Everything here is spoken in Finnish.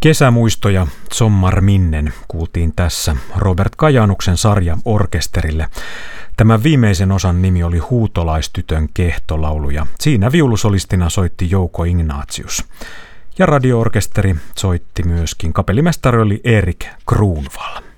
Kesämuistoja Sommarminnen kuultiin tässä Robert Kajanuksen sarja orkesterille. Tämän viimeisen osan nimi oli Huutolaistytön kehtolaulu ja siinä viulusolistina soitti Jouko Ignatius. Ja radioorkesteri soitti myöskin, kapellimestari oli Erik Kruunvall.